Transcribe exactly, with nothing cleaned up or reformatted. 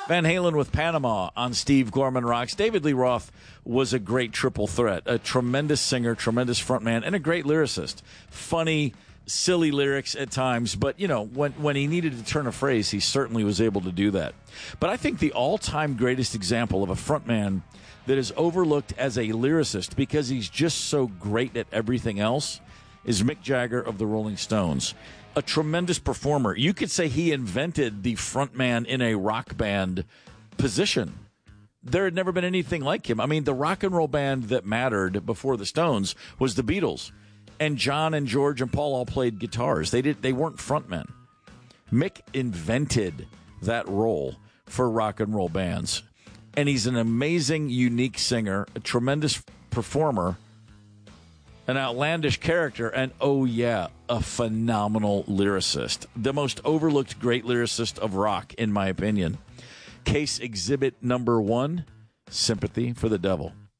Van Halen with Panama on Steve Gorman Rocks. David Lee Roth was a great triple threat, a tremendous singer, tremendous frontman, and a great lyricist. Funny, silly lyrics at times, but, you know, when, when he needed to turn a phrase, he certainly was able to do that. But I think the all-time greatest example of a frontman that is overlooked as a lyricist because he's just so great at everything else is Mick Jagger of the Rolling Stones. A tremendous performer. You could say he invented the frontman in a rock band position. There had never been anything like him. I mean, the rock and roll band that mattered before the Stones was the Beatles. And John and George and Paul all played guitars. They did. They weren't frontmen. Mick invented that role for rock and roll bands. And he's an amazing, unique singer, a tremendous performer, an outlandish character, and, oh, yeah, a phenomenal lyricist. The most overlooked great lyricist of rock, in my opinion. Case exhibit number one, Sympathy for the Devil.